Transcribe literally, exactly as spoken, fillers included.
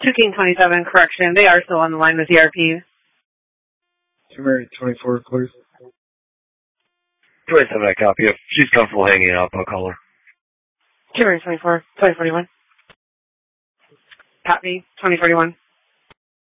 two King twenty-seven, correction. They are still on the line with E R P. two Mary twenty-four, clear. twenty-seven, I copy. If she's comfortable hanging up, I'll call her. two Mary twenty-four, twenty forty-one. Pat B, twenty forty-one.